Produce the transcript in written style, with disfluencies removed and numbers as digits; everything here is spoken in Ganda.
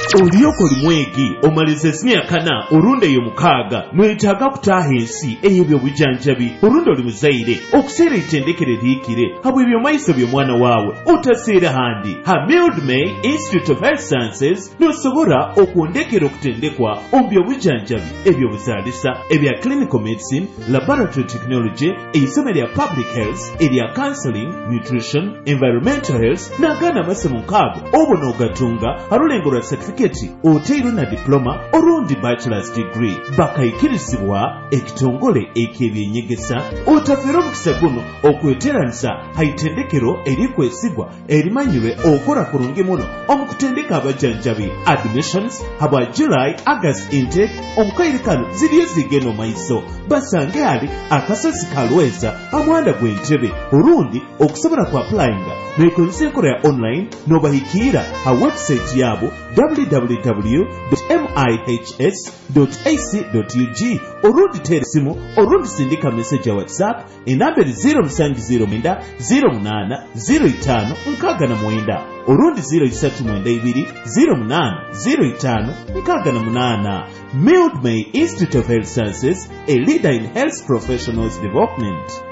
Olioko limwegi omaliza emyaka 4 olundi eyo 6 nwetaaga kutaaha ensi ey'ebyobujjanjabi olundi oli muzaire okuseera ettendekero liikire habwe ebyomaiso by'omwana waawe otaseera handi ha Mildmay Institute of Health Sciences n'osobola okwondekera okutendekwa byobujjanjabi ebyobuzaalisa ebya clinical medicine, laboratory technology, eisomo lya public health, erya counseling, nutrition, environmental health n'agaana amasomo 6 obona ogatunga alulengo lwa certificate oteero na diploma olundi bachelor's degree bakayikirizibwa ekitongole ek'ebyenyegesa otafera omukisa guno okweteranisa haitendekero erikwesigwa erimanyirwe okola kurungi muno omukutendeka abajjanjabi admissions habwa July August intake omukaire kano ziriyo zigeno maiso basange ali akasozi kalweza amwanda gw'entebe olundi okusobola ku applyinga nekozesa enkola ya online n'obahikira ha website yabo www.mihs.ac.ug olundi teresimu olundi sindika message ya WhatsApp enamberi 070 08 05 69 olundi 0392 08 05 68. Mildmay Institute of Health Sciences, a leader in health professionals development.